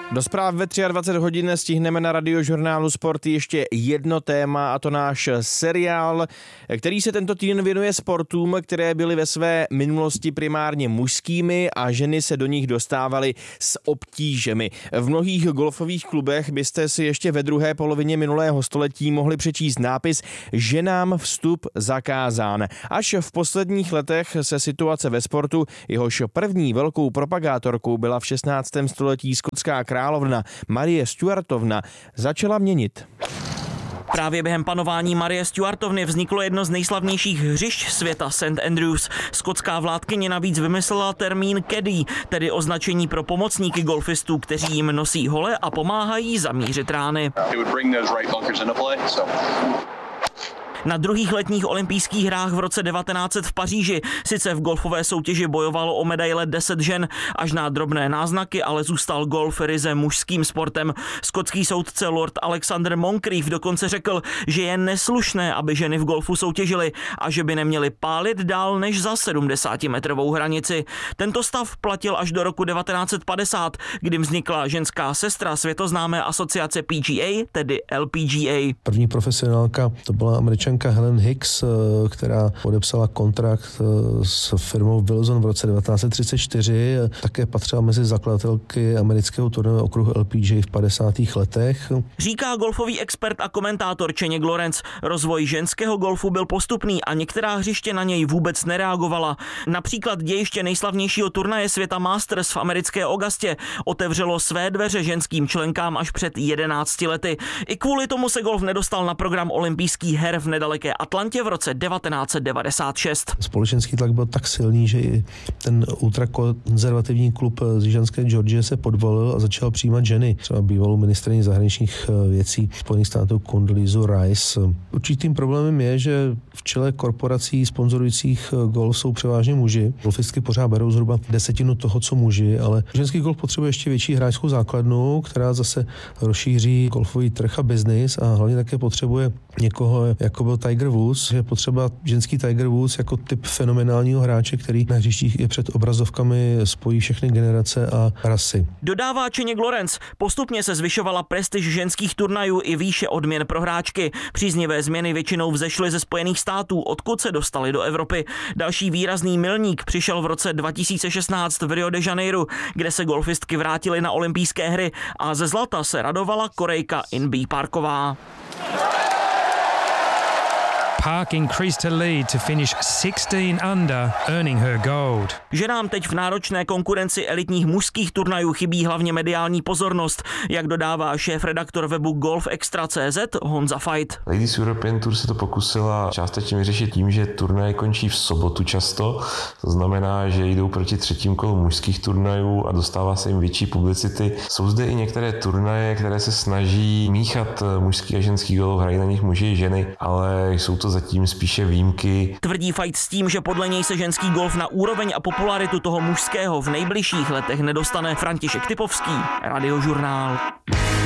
Do zpráv ve 23 hodin stihneme na Radiožurnálu Sport ještě jedno téma, a to náš seriál, který se tento týden věnuje sportům, které byly ve své minulosti primárně mužskými a ženy se do nich dostávaly s obtížemi. V mnohých golfových klubech byste si ještě ve druhé polovině minulého století mohli přečíst nápis "Ženám vstup zakázán". Až v posledních letech se situace ve sportu, jehož první velkou propagátorkou byla v 16. století skotská královna Marie Stuartovna, začala měnit. Právě během panování Marie Stuartovny vzniklo jedno z nejslavnějších hřišť světa, St. Andrews. Skotská vládkyně navíc vymyslela termín caddy, tedy označení pro pomocníky golfistů, kteří jim nosí hole a pomáhají zamířit rány. Na druhých letních olympijských hrách v roce 1900 v Paříži sice v golfové soutěži bojovalo o medaile 10 žen, až na drobné náznaky ale zůstal golf ryze mužským sportem. Skotský soudce Lord Alexander Moncrief dokonce řekl, že je neslušné, aby ženy v golfu soutěžily a že by neměly pálit dál než za 70metrovou hranici. Tento stav platil až do roku 1950, kdy vznikla ženská sestra světoznámé asociace PGA, tedy LPGA. První profesionálka to byla Američanka Helen Hicks, která podepsala kontrakt s firmou Wilson v roce 1934. Také patřila mezi zakladatelky amerického turnajového okruhu LPGA v 50. letech. Říká golfový expert a komentátor Čeněk Lorenz. Rozvoj ženského golfu byl postupný a některá hřiště na něj vůbec nereagovala. Například dějiště nejslavnějšího turnaje světa Masters v americké Augustě otevřelo své dveře ženským členkám až před 11 lety. I kvůli tomu se golf nedostal na program olympijských her v nedaleké Atlantě v roce 1996. Společenský tlak byl tak silný, že i ten ultrakonzervativní klub z jižanské Georgie se podvolil a začal přijímat ženy. Třeba bývalou ministryni zahraničních věcí Spojených států Condoleezzu Rice. Určitým problémem je, že v čele korporací sponzorujících golf jsou převážně muži. Golfistky pořád berou zhruba 10% toho, co muži, ale ženský golf potřebuje ještě větší hráčskou základnu, která zase rozšíří golfový trh a biznis, a hlavně také potřebuje někoho, jako byl Tiger Woods. Je potřeba ženský Tiger Woods jako typ fenomenálního hráče, který na hřištích je před obrazovkami spojí všechny generace a rasy. Dodává Čeněk Lorenz. Postupně se zvyšovala prestiž ženských turnajů i výše odměn pro hráčky. Příznivé změny většinou vzešly ze Spojených států, odkud se dostaly do Evropy. Další výrazný milník přišel v roce 2016 v Rio de Janeiro, kde se golfistky vrátily na olympijské hry a ze zlata se radovala Korejka Inbee Parková. Park increased her lead to finish 16 under, earning her gold. Ženám teď v náročné konkurenci elitních mužských turnajů chybí hlavně mediální pozornost, jak dodává šéf-redaktor webu GolfExtra.cz Honza Fajt. Ladies European Tour se to pokusila částečně vyřešit tím, že turnaje končí v sobotu často. To znamená, že jdou proti třetím kolu mužských turnajů a dostává se jim větší publicity. Jsou zde i některé turnaje, které se snaží míchat mužský a ženský golf, hrají na nich muži i ženy, ale jsou to zatím spíše výjimky. Tvrdí Fajt s tím, že podle něj se ženský golf na úroveň a popularitu toho mužského v nejbližších letech nedostane. František Typovský, Radiožurnál.